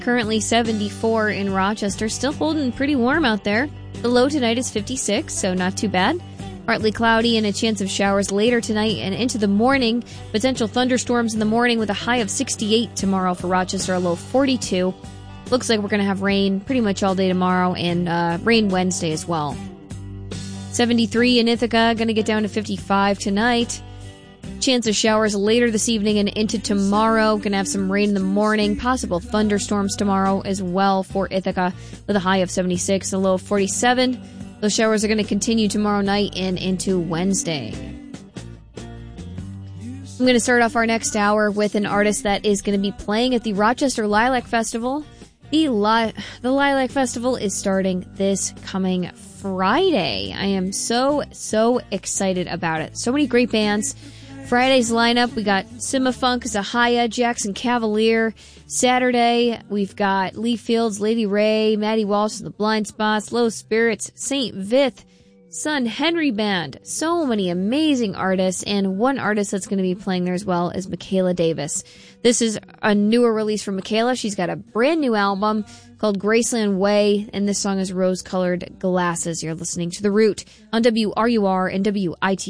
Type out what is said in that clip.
Currently 74 in Rochester. Still holding pretty warm out there. The low tonight is 56, so not too bad. Partly cloudy and a chance of showers later tonight and into the morning. Potential thunderstorms in the morning with a high of 68 tomorrow for Rochester, a low 42. Looks like we're going to have rain pretty much all day tomorrow and rain Wednesday as well. 73 in Ithaca, going to get down to 55 tonight. Chance of showers later this evening and into tomorrow. Going to have some rain in the morning. Possible thunderstorms tomorrow as well for Ithaca with a high of 76, a low of 47. Those showers are going to continue tomorrow night and into Wednesday. I'm going to start off our next hour with an artist that is going to be playing at the Rochester Lilac Festival. The Lilac Festival is starting this coming Friday. I am so excited about it. So many great bands. Friday's lineup, we got Simafunk, Zahaya, Jackson Cavalier. Saturday, we've got Lee Fields, Lady Ray, Maddie Walsh, The Blind Spots, Low Spirits, St. Vith, Son Henry Band. So many amazing artists, and one artist that's going to be playing there as well is Michaela Davis. This is a newer release from Michaela. She's got a brand new album called Graceland Way, and this song is Rose Colored Glasses. You're listening to The Root on WRUR and WIT.